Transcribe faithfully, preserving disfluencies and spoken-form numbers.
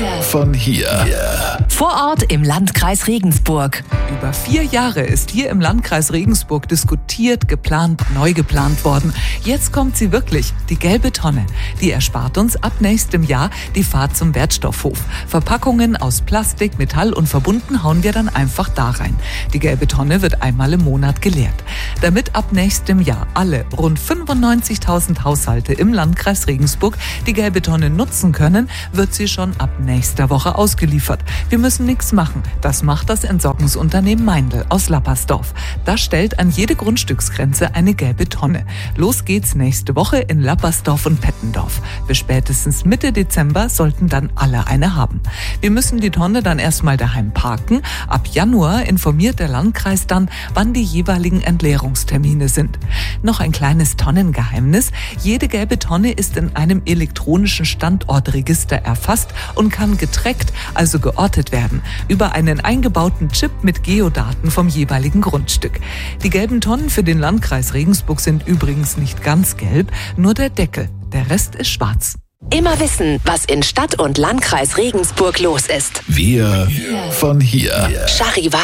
von hier. Vor Ort im Landkreis Regensburg. Über vier Jahre ist hier im Landkreis Regensburg diskutiert, geplant, neu geplant worden. Jetzt kommt sie wirklich, die gelbe Tonne. Die erspart uns ab nächstem Jahr die Fahrt zum Wertstoffhof. Verpackungen aus Plastik, Metall und verbunden hauen wir dann einfach da rein. Die gelbe Tonne wird einmal im Monat geleert. Damit ab nächstem Jahr alle rund fünfundneunzigtausend Haushalte im Landkreis Regensburg die gelbe Tonne nutzen können, wird sie schon ab nächster Woche ausgeliefert. Wir müssen nichts machen. Das macht das Entsorgungsunternehmen Meindl aus Lappersdorf. Das stellt an jede Grundstücksgrenze eine gelbe Tonne. Los geht's nächste Woche in Lappersdorf und Pettendorf. Bis spätestens Mitte Dezember sollten dann alle eine haben. Wir müssen die Tonne dann erstmal daheim parken. Ab Januar informiert der Landkreis dann, wann die jeweiligen Entleerungstermine sind. Noch ein kleines Tonnengeheimnis. Jede gelbe Tonne ist in einem elektronischen Standortregister erfasst und kann getrackt, also geortet werden, über einen eingebauten Chip mit Geodaten vom jeweiligen Grundstück. Die gelben Tonnen für den Landkreis Regensburg sind übrigens nicht ganz gelb, nur der Deckel. Der Rest ist schwarz. Immer wissen, was in Stadt und Landkreis Regensburg los ist. Wir von hier. Charivari.